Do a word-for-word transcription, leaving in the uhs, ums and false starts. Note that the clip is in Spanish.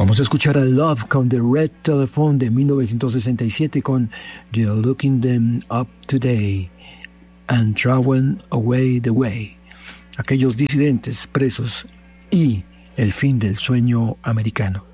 Vamos a escuchar a Love con The Red Telephone de mil novecientos sesenta y siete con You're Looking Them Up Today and Throwing Away the Way. Aquellos disidentes presos y el fin del sueño americano.